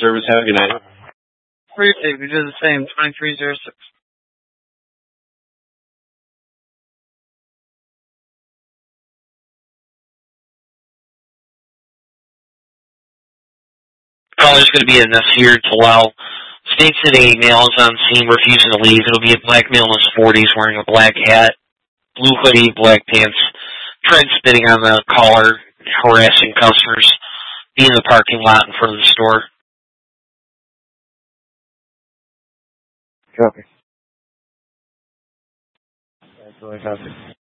service. Have a good night. Appreciate it. We do the same. 2306. Caller's going to be a Nasir Talal. States that a male is on scene refusing to leave. It'll be a black male in his 40s wearing a black hat, blue hoodie, black pants, spitting on the caller, harassing customers, be in the parking lot in front of the store. Copy. That's really copy.